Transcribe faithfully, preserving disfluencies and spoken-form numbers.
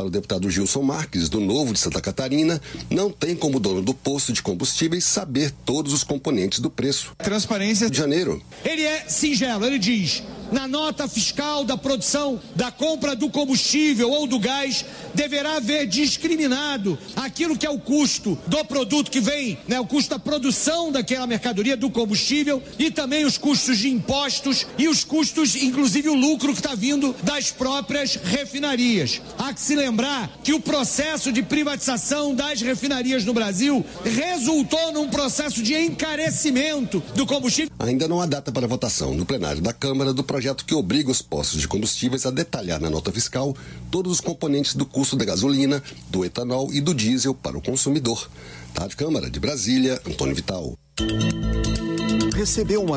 Para o deputado Gilson Marques, do Novo de Santa Catarina, não tem como dono do posto de combustíveis saber todos os componentes do preço. Transparência de janeiro. Ele é singelo, ele diz: na nota fiscal da produção, da compra do combustível ou do gás, deverá haver discriminado aquilo que é o custo do produto que vem, né, o custo da produção daquela mercadoria, do combustível, e também os custos de impostos e os custos, inclusive o lucro que está vindo das próprias refinarias. Há que se lembrar que o processo de privatização das refinarias no Brasil resultou num processo de encarecimento do combustível. Ainda não há data para votação no plenário da Câmara do projeto que obriga os postos de combustíveis a detalhar na nota fiscal todos os componentes do custo da gasolina, do etanol e do diesel para o consumidor. Da Rádio Câmara de Brasília, Antônio Vital. Recebeu uma